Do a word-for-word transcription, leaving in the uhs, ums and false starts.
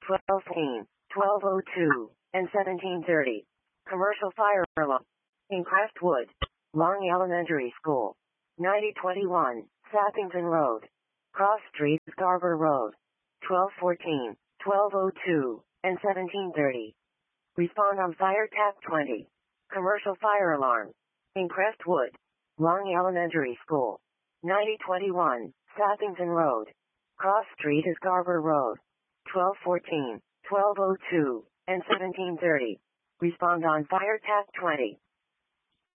twelve fifteen, twelve oh two, and seventeen thirty. Commercial fire alarm. In Crestwood. Long Elementary School. ninety twenty-one, Sappington Road. Cross Street, Scarborough Road. twelve fourteen, twelve oh two, and seventeen thirty. Respond on fire tap twenty. Commercial fire alarm. In Crestwood. Long Elementary School. ninety twenty-one, Sappington Road. Cross Street, Scarborough Road. twelve fourteen, twelve oh two, and seventeen thirty. Respond on fire tap twenty.